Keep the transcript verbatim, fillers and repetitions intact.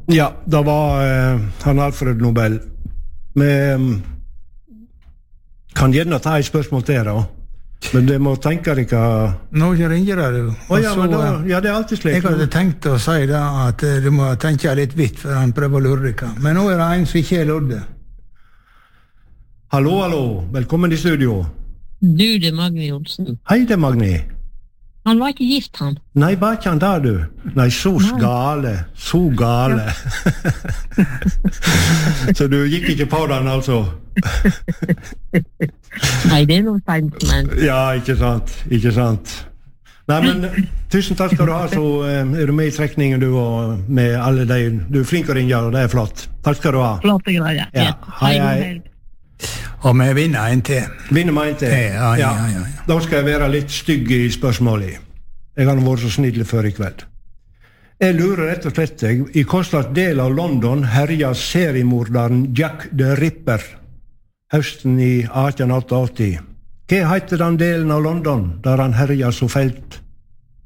Ja, det var uh, han Alfred Nobel. Vi um, kan gjerne ta et spørsmål til da. Men det må tenke dere... Nå ringer det du. Oh, ja, men da, ja, det er alltid slik. Jeg hadde tenkt å si da at du må tenke litt vidt for han prøver å lure dere. Men nå er det en som ikke er lurte. Hallo, hallo. Velkommen i studio. Du, det er Magni Olsen. Hei, det er Magni. Han var ikke gift, han. Nei, bare ikke han der, du. Nei, så gale. Så gale. Ja. Så du gikk ikke på den, altså? Nei, det er noe fint, men... Ja, ikke sant. Ikke sant. Nei, men tusen takk skal du ha, så um, er du med i trekningen, du, og med alle de... Du er flink å ringe, og det er flott. Takk skal du ha. Flotte greier. Ja, hei, hei. Og vi vinner en til. Vinner meg en til? Ja, ja, ja, ja, ja. Da skal jeg være litt stygg i spørsmålet. Jeg har vært så snill før i kveld. Jeg lurer rett og slett deg, i hvilken del av London herjer seriemorderen Jack the Ripper høsten i atten åttiåtte? Hva heter den delen av London der han herjer så felt?